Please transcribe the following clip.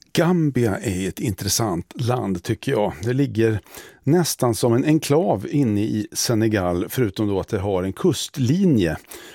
Gambia är ett intressant land tycker jag. Det ligger nästan som en enklav inne i Senegal, förutom då att det har en kustlinje